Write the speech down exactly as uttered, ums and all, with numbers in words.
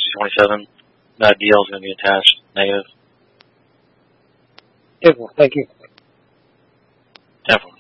twenty-seven, that D L is going to be attached, negative. It will, thank you. Definitely.